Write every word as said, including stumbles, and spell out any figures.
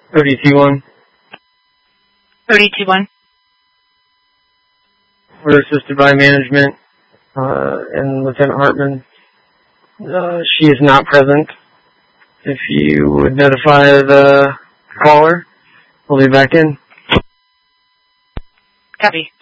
O D T one. O D T one. We're assisted by management uh, and Lieutenant Hartman. Uh, she is not present. If you would notify the caller, we'll be back in. Copy.